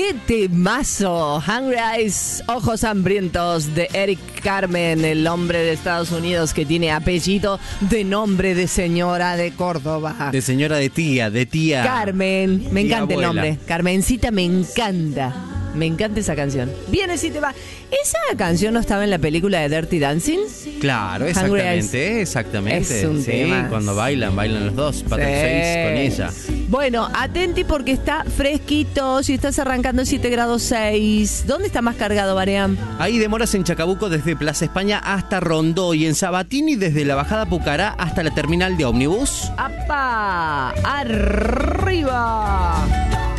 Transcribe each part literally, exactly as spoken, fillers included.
¡Qué temazo! Hungry Eyes, Ojos Hambrientos, de Eric Carmen, el hombre de Estados Unidos que tiene apellido de nombre de señora de Córdoba. De señora, de tía, de tía. Carmen, me Tía encanta el abuela. nombre. Carmencita, me encanta. Me encanta esa canción. Viene si te va. ¿Esa canción no estaba en la película de Dirty Dancing? Claro, Hungry exactamente, exactamente. Es un sí, tema. cuando bailan, bailan los dos, Patrick Swayze con ella. Bueno, atenti porque está fresquito, si estás arrancando siete grados seis. ¿Dónde está más cargado, Baream? Hay demoras en Chacabuco desde Plaza España hasta Rondó y en Sabatini desde la bajada Pucará hasta la terminal de ómnibus. ¡Apa! ¡Arriba!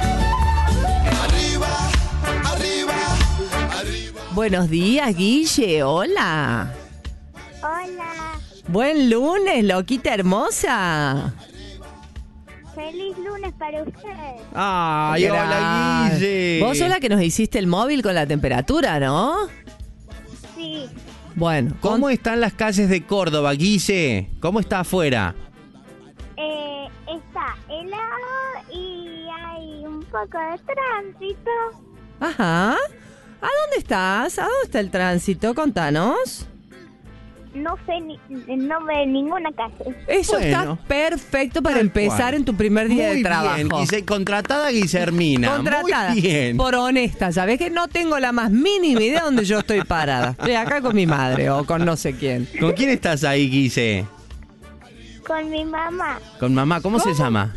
Buenos días, Guille. Hola. Hola, Buen lunes, loquita hermosa. feliz lunes para usted. ¡Ay, hola, Gracias. Guille! Vos sos la que nos hiciste el móvil con la temperatura, ¿no? Sí, Bueno, ¿Cómo con- están las calles de Córdoba, Guille? ¿Cómo está afuera? eh, está helado y hay un poco de tránsito. Ajá. ¿A dónde estás? ¿A dónde está el tránsito? Contanos. No sé ni, el nombre de ninguna calle. Eso Bueno. está perfecto para Tal empezar cual. en tu primer día Muy de trabajo. bien, Guille, contratada Guillermina. Contratada. Muy bien. Por honesta, ¿sabés que no tengo la más mínima idea de dónde yo estoy parada? Estoy acá con mi madre o con no sé quién. ¿Con quién estás ahí, Guille? Con mi mamá. Con mamá, ¿cómo, ¿Cómo? se llama?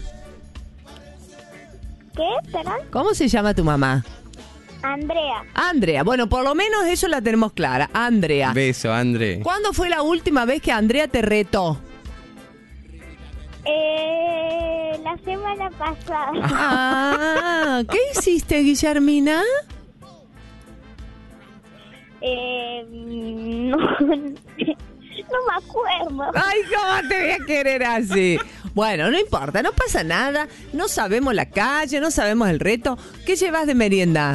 ¿Qué? ¿Perdón? ¿Cómo se llama tu mamá? Andrea. Andrea. Bueno, por lo menos eso la tenemos clara. Andrea. Beso, André. ¿Cuándo fue la última vez que Andrea te retó? Eh, la semana pasada. Ah, ¿qué hiciste, Guillermina? Eh, no, no me acuerdo. Ay, ¿cómo te voy a querer así? Bueno, no importa, no pasa nada. No sabemos la calle, no sabemos el reto. ¿Qué llevas de merienda?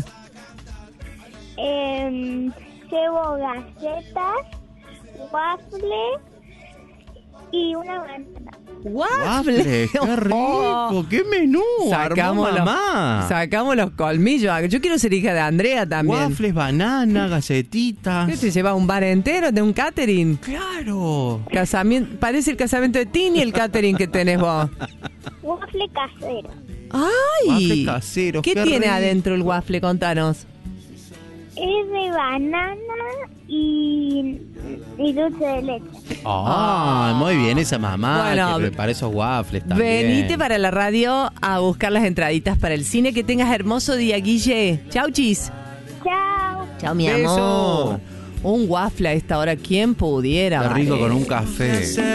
Eh, llevo galletas, waffle y una banana. Waffle. Waffle, qué rico, qué menú. Sacamos armó los, mamá. sacamos los colmillos. Yo quiero ser hija de Andrea también. Waffles, banana, galletitas. ¿Qué te lleva un bar entero de un catering? Claro. Casamiento, parece el casamiento de Tini el catering que tenés vos. Waffle casero. ¡Ay! Waffle casero, ¿Qué qué tiene rico. adentro el waffle? Contanos. Es de banana y, y dulce de leche. Ah, muy bien esa mamá Bueno, que prepara esos waffles también. Venite para la radio a buscar las entraditas para el cine. Que tengas hermoso día, Guille. Chau, chis. Chao. Chao, mi Beso. amor. Un waffle a esta hora, ¿quién pudiera? Qué rico vale? con un café.